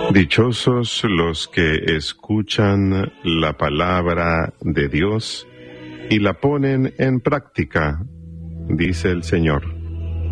Dichosos los que escuchan la palabra de Dios y la ponen en práctica, dice el Señor.